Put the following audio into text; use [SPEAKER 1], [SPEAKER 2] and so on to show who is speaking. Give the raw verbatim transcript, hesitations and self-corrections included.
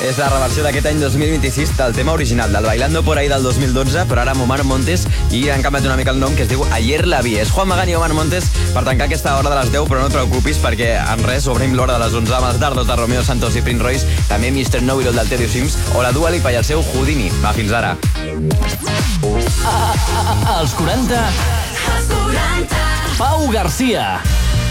[SPEAKER 1] És la reversió d'aquest any dos mil vint-i-sis del tema original, del Bailando por ahí del dos mil dotze, però ara amb Omar Montes, i han canviat una mica el nom, que es diu Ayer la vi. És Juan Magán i Omar Montes per tancar aquesta hora de les deu, però no et preocupis, perquè en res obrim l'hora de les onze amb els dardos de Romeo Santos i Prince Royce, també mister Nobilo del Teddy Sims o la Dua Lipa i el seu Houdini. Va, fins ara.
[SPEAKER 2] Als quaranta... Als quaranta... Pau Garcia.